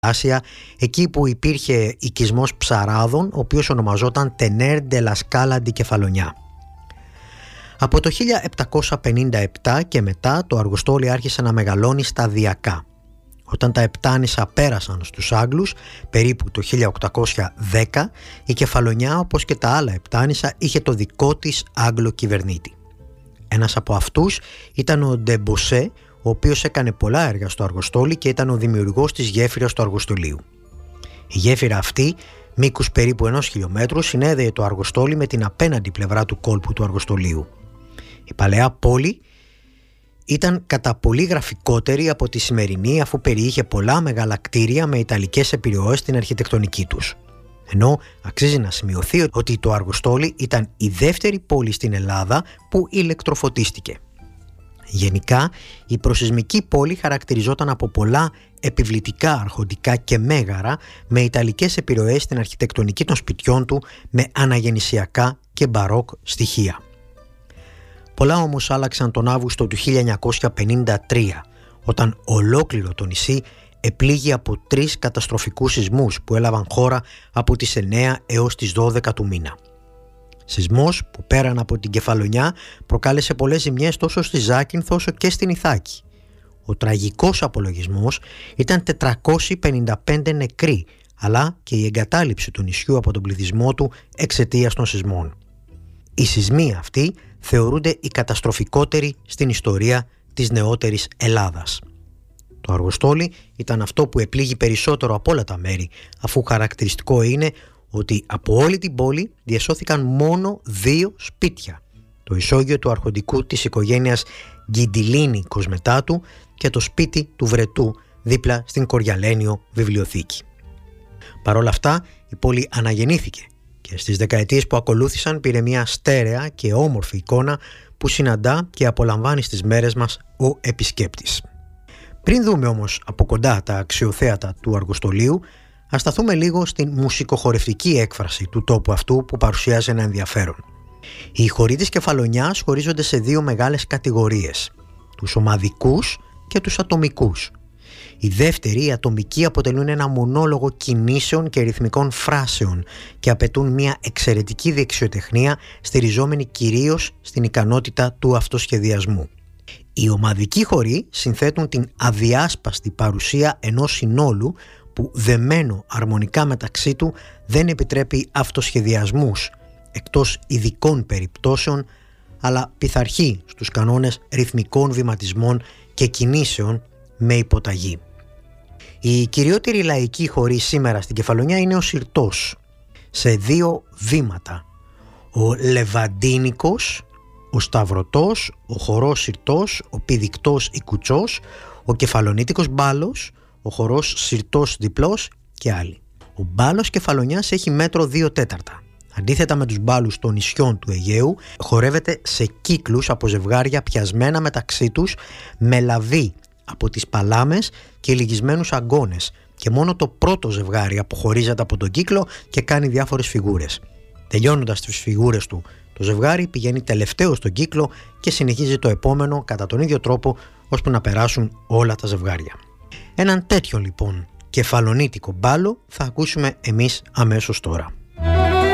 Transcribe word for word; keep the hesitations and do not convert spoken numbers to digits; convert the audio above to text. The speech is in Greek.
Άσια, εκεί που υπήρχε οικισμός ψαράδων, ο οποίος ονομαζόταν Τενέρ ντε ლა Σκάλα ντι Κεφαλονιά. Από το χίλια επτακόσια πενήντα επτά και μετά το αργοστόλι άρχισε να μεγαλώνει σταδιακά. Όταν τα Επτάνησα πέρασαν στους Άγγλους, περίπου το χίλια οκτακόσια δέκα, η Κεφαλονιά, όπως και τα άλλα Επτάνησα, είχε το δικό της Άγγλο κυβερνήτη. Ένας από αυτούς ήταν ο ντε Μποσέ, ο οποίος έκανε πολλά έργα στο αργοστόλι και ήταν ο δημιουργός της γέφυρας του αργοστολίου. Η γέφυρα αυτή, μήκους περίπου ενός χιλιόμετρου, συνέδεε το αργοστόλι με την απέναντι πλευρά του κόλπου του αργοστολίου. Η παλαιά πόλη ήταν κατά πολύ γραφικότερη από τη σημερινή, αφού περιείχε πολλά μεγάλα κτίρια με ιταλικές επιρροές στην αρχιτεκτονική τους. Ενώ αξίζει να σημειωθεί ότι το αργοστόλι ήταν η δεύτερη πόλη στην Ελλάδα που ηλεκτροφωτίστηκε. Γενικά, η προσεισμική πόλη χαρακτηριζόταν από πολλά επιβλητικά αρχοντικά και μέγαρα με ιταλικές επιρροές στην αρχιτεκτονική των σπιτιών του με αναγεννησιακά και μπαρόκ στοιχεία. Πολλά όμως άλλαξαν τον Αύγουστο του χίλια εννιακόσια πενήντα τρία, όταν ολόκληρο το νησί επλήγει από τρεις καταστροφικούς σεισμούς που έλαβαν χώρα από τις εννέα έως τις δώδεκα του μήνα. Σεισμός που πέραν από την Κεφαλονιά προκάλεσε πολλές ζημιές τόσο στη Ζάκυνθο όσο και στην Ιθάκη. Ο τραγικός απολογισμός ήταν τετρακόσιοι πενήντα πέντε νεκροί, αλλά και η εγκατάλειψη του νησιού από τον πληθυσμό του εξαιτίας των σεισμών. Οι σεισμοί αυτοί θεωρούνται οι καταστροφικότεροι στην ιστορία της νεότερης Ελλάδας. Το αργοστόλι ήταν αυτό που επλήγει περισσότερο από όλα τα μέρη, αφού χαρακτηριστικό είναι ότι από όλη την πόλη διασώθηκαν μόνο δύο σπίτια. Το ισόγειο του αρχοντικού της οικογένειας Γκιντιλίνη Κοσμετάτου και το σπίτι του Βρετού δίπλα στην Κοριαλένιο βιβλιοθήκη. Παρ' όλα αυτά η πόλη αναγεννήθηκε και στις δεκαετίες που ακολούθησαν πήρε μια στέρεα και όμορφη εικόνα που συναντά και απολαμβάνει στις μέρες μας ο επισκέπτης. Πριν δούμε όμως από κοντά τα αξιοθέατα του αργοστολίου, ας σταθούμε λίγο στην μουσικοχορευτική έκφραση του τόπου αυτού που παρουσιάζει ένα ενδιαφέρον. Οι χοροί της Κεφαλονιάς χωρίζονται σε δύο μεγάλες κατηγορίες, τους ομαδικούς και τους ατομικούς. Οι δεύτεροι, οι ατομικοί, αποτελούν ένα μονόλογο κινήσεων και ρυθμικών φράσεων και απαιτούν μια εξαιρετική δεξιοτεχνία στηριζόμενη κυρίως στην ικανότητα του αυτοσχεδιασμού. Οι ομαδικοί χοροί συνθέτουν την αδιάσπαστη παρουσία ενός συνόλου που δεμένο αρμονικά μεταξύ του δεν επιτρέπει αυτοσχεδιασμούς εκτός ειδικών περιπτώσεων, αλλά πειθαρχεί στους κανόνες ρυθμικών βηματισμών και κινήσεων με υποταγή. Η κυριότερη λαϊκή χορή σήμερα στην Κεφαλονιά είναι ο Συρτός, σε δύο βήματα. Ο Λεβαντίνικος, ο Σταυρωτός, ο χορός Συρτός, ο Πηδικτός Ικουτσός, ο Κεφαλονίτικος Μπάλος, ο χορός Συρτός Διπλός και άλλοι. Ο Μπάλος Κεφαλονιάς έχει μέτρο δύο τέταρτα. Αντίθετα με τους μπάλους των νησιών του Αιγαίου, χορεύεται σε κύκλους από ζευγάρια πιασμένα μεταξύ τους με λαβή από τις παλάμες και λυγισμένους αγκώνες, και μόνο το πρώτο ζευγάρι αποχωρίζεται από τον κύκλο και κάνει διάφορες φιγούρες. Τελειώνοντας τις φιγούρες του, το ζευγάρι πηγαίνει τελευταίο στον κύκλο και συνεχίζει το επόμενο κατά τον ίδιο τρόπο ώσπου να περάσουν όλα τα ζευγάρια. Έναν τέτοιο λοιπόν κεφαλονίτικο μπάλο θα ακούσουμε εμείς αμέσως τώρα.